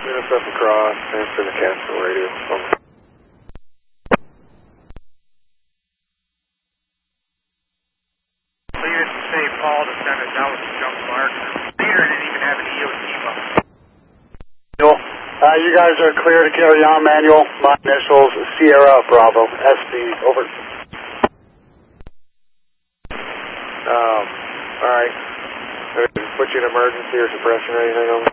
Moving stuff across, transfer the capsule radio. Lead it to St. Paul to send us out with the jump mark. Leader didn't even have an EOT bump. You guys are clear to carry on, manual. My initials, Sierra Bravo, SB, over. Alright. Put you in emergency or suppression or anything over?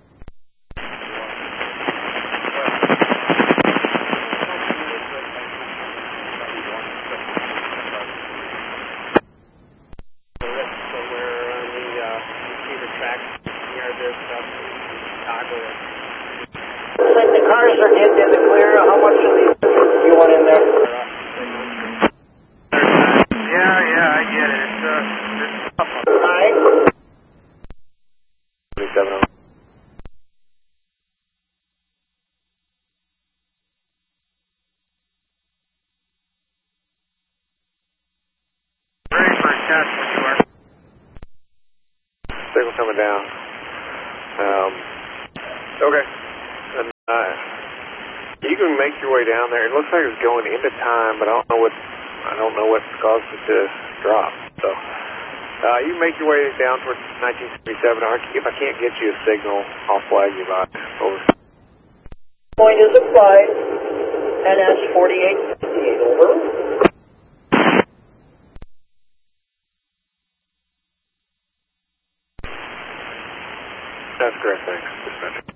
The cars are getting in the clear. How much of these do you want in there? Yeah, I get it. It's tough. Alright. 27. Ready for a test when you are. Signal coming down. Okay. And, you can make your way down there. It looks like it's going into time, but I don't know what caused it to drop. So, you can make your way down towards 1977. If I can't get you a signal, I'll flag you by. Over. Point is applied. NS 4858, over. That's correct, thanks. Dispatcher.